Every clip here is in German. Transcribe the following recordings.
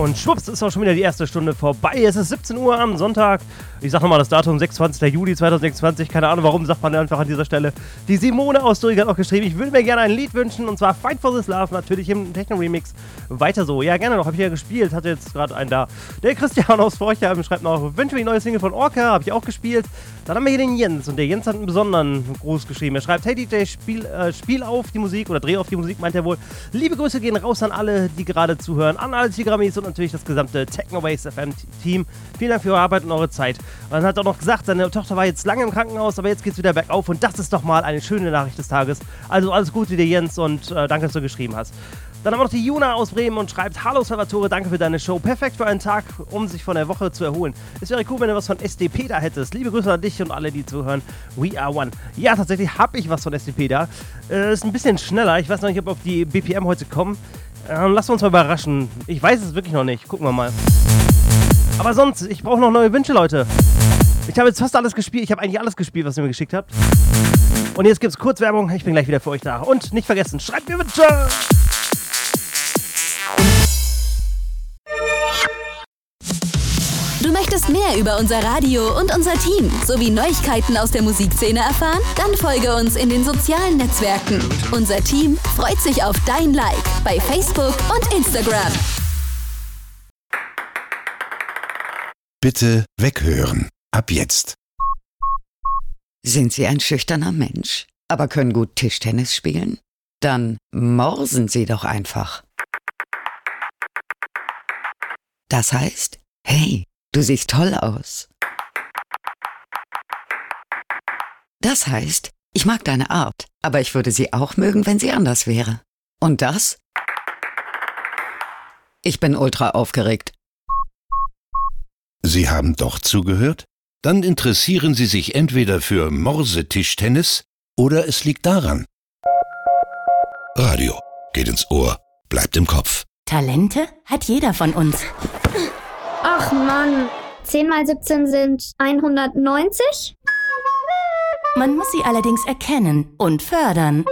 Und schwupps, ist auch schon wieder die erste Stunde vorbei. Es ist 17 Uhr am Sonntag. Ich sag nochmal das Datum, 26. Juli 2026. Keine Ahnung, warum, sagt man einfach an dieser Stelle. Die Simone aus Zürich hat auch geschrieben, ich würde mir gerne ein Lied wünschen. Und zwar Fight for This Love, natürlich im Techno-Remix. Weiter so. Ja, gerne noch. Habe ich ja gespielt. Hatte jetzt gerade einen da. Der Christian aus Forchheim schreibt noch, wünsche mir die neue Single von Orca. Habe ich auch gespielt. Dann haben wir hier den Jens. Und der Jens hat einen besonderen Gruß geschrieben. Er schreibt, hey DJ, spiel auf die Musik. Oder dreh auf die Musik, meint er wohl. Liebe Grüße gehen raus an alle, die gerade zuhören. An alle Tigramis und natürlich das gesamte Technoways FM-Team. Vielen Dank für eure Arbeit und eure Zeit. Und dann hat er auch noch gesagt, seine Tochter war jetzt lange im Krankenhaus, aber jetzt geht's wieder bergauf und das ist doch mal eine schöne Nachricht des Tages. Also alles Gute dir, Jens, und danke, dass du geschrieben hast. Dann haben wir noch die Juna aus Bremen und schreibt, hallo Salvatore, danke für deine Show. Perfekt für einen Tag, um sich von der Woche zu erholen. Es wäre cool, wenn du was von SDP da hättest. Liebe Grüße an dich und alle, die zuhören. We are one. Ja, tatsächlich habe ich was von SDP da. Ist ein bisschen schneller. Ich weiß noch nicht, ob auf die BPM heute kommen. Lassen wir uns mal überraschen. Ich weiß es wirklich noch nicht. Gucken wir mal. Aber sonst, ich brauche noch neue Wünsche, Leute. Ich habe jetzt fast alles gespielt. Ich habe eigentlich alles gespielt, was ihr mir geschickt habt. Und jetzt gibt es Kurzwerbung. Ich bin gleich wieder für euch da. Und nicht vergessen, schreibt mir Wünsche! Du möchtest mehr über unser Radio und unser Team sowie Neuigkeiten aus der Musikszene erfahren? Dann folge uns in den sozialen Netzwerken. Unser Team freut sich auf dein Like bei Facebook und Instagram. Bitte weghören. Ab jetzt. Sind Sie ein schüchterner Mensch, aber können gut Tischtennis spielen? Dann morsen Sie doch einfach. Das heißt, hey, du siehst toll aus. Das heißt, ich mag deine Art, aber ich würde sie auch mögen, wenn sie anders wäre. Und das? Ich bin ultra aufgeregt. Sie haben doch zugehört? Dann interessieren Sie sich entweder für Morsetischtennis oder es liegt daran. Radio geht ins Ohr, bleibt im Kopf. Talente hat jeder von uns. Ach Mann, 10 mal 17 sind 190? Man muss sie allerdings erkennen und fördern.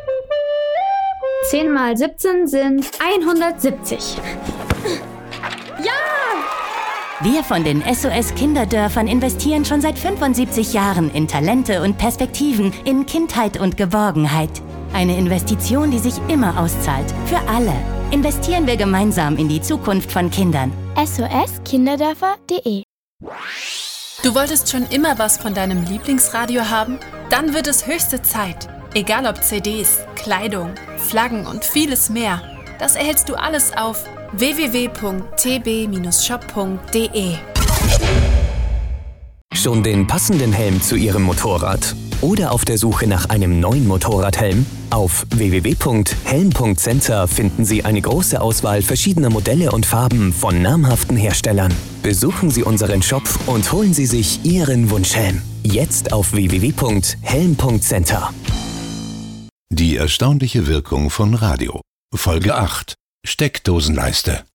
10 mal 17 sind 170. Ja! Wir von den SOS Kinderdörfern investieren schon seit 75 Jahren in Talente und Perspektiven, in Kindheit und Geborgenheit. Eine Investition, die sich immer auszahlt. Für alle. Investieren wir gemeinsam in die Zukunft von Kindern. soskinderdörfer.de. Du wolltest schon immer was von deinem Lieblingsradio haben? Dann wird es höchste Zeit. Egal ob CDs, Kleidung, Flaggen und vieles mehr. Das erhältst du alles auf www.tb-shop.de. Schon den passenden Helm zu Ihrem Motorrad? Oder auf der Suche nach einem neuen Motorradhelm? Auf www.helm.center finden Sie eine große Auswahl verschiedener Modelle und Farben von namhaften Herstellern. Besuchen Sie unseren Shop und holen Sie sich Ihren Wunschhelm. Jetzt auf www.helm.center. Die erstaunliche Wirkung von Radio. Folge 8. Steckdosenleiste.